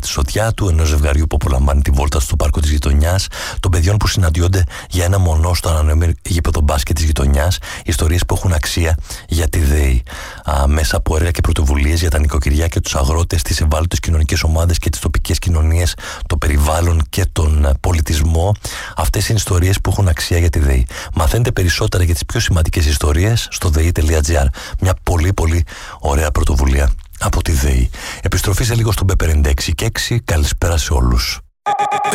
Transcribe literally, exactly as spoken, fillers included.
τη σωτιά του, ενός ζευγαριού που απολαμβάνει τη βόλτα στο πάρκο της γειτονιάς, των παιδιών που συναντιόνται για ένα μονό στο ανανεωμένο γήπεδο μπάσκετ της γειτονιάς, ιστορίες που έχουν αξία για τη ΔΕΗ. Α, μέσα από έργα και πρωτοβουλίες για τα νοικοκυριά και τους αγρότες, τις ευάλωτες κοινωνικές ομάδες και τις τοπικές κοινωνίες, το περιβάλλον και τον πολιτισμό. Αυτές είναι ιστορίες που έχουν αξία για τη ΔΕΗ. Μαθαίνετε περισσότερα για τις πιο σημαντικές ιστορίες στο δei τελεία τζι άρ. Μια πολύ πολύ ωραία πρωτοβουλία από τη ΔΕΗ. Επιστροφή σε λίγο στον Πεπ ενενήντα έξι και έξι. Καλησπέρα σε όλους.